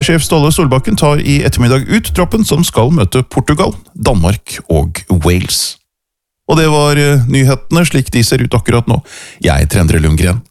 Sjef Ståle Solbakken tar I ettermiddag ut troppen som skal møte Portugal, Danmark og Wales. Og det var nyhetene slik de ser ut akkurat nå. Jeg heter Endre Lundgren.